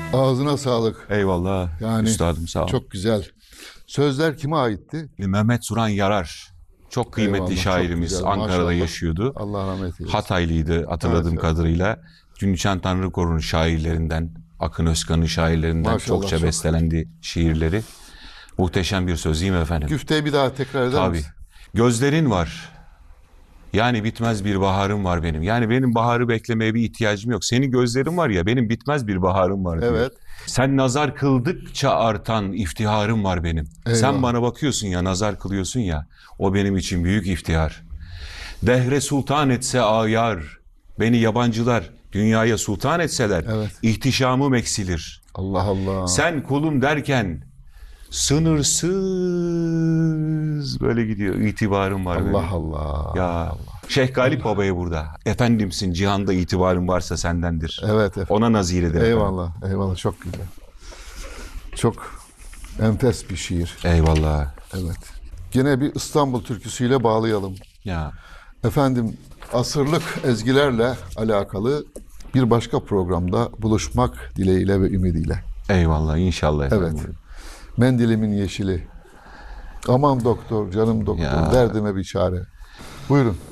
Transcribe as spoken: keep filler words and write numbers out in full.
Ağzına sağlık. Eyvallah. Yani Üstadım sağ ol. çok güzel. Sözler kime aitti? Mehmet Suran Yarar. Çok kıymetli Eyvallah, çok şairimiz. güzel, Ankara'da maşallah. yaşıyordu. Allah rahmet eylesin. Hataylıydı hatırladığım Evet, evet. kadarıyla. Cüneyt Tanrıkor'un şairlerinden, Akın Özkan'ın şairlerinden Maşallah, çokça çok. bestelendi şiirleri. Muhteşem bir söz değil mi efendim? Güfteyi bir daha tekrar eder Tabii. misin? Gözlerin var. Yani bitmez bir baharım var benim. Yani benim baharı beklemeye bir ihtiyacım yok. Senin gözlerin var ya, benim bitmez bir baharım var diyor. Evet. Sen nazar kıldıkça artan iftiharım var benim. Eyvallah. Sen bana bakıyorsun ya, nazar kılıyorsun ya. O benim için büyük iftihar. Dehre sultan etse ayar. Beni yabancılar dünyaya sultan etseler. Evet. ihtişamım eksilir. Allah Allah. Sen kulum derken sınırsız böyle gidiyor. İtibarım var benim. Allah Allah. Ya Şeyh Galip Baba'ya burada. Efendimsin, cihanda itibarın varsa sendendir. Evet efendim. Ona naziredir. Eyvallah. Eyvallah. Çok güzel. Çok enfes bir şiir. Eyvallah. Evet. Yine bir İstanbul türküsüyle bağlayalım. Ya Efendim, asırlık ezgilerle alakalı bir başka programda buluşmak dileğiyle ve ümidiyle. eyvallah inşallah efendim. Evet. Mendilimin yeşili. Aman doktor, canım doktor, Ya. derdime bir çare. Buyurun.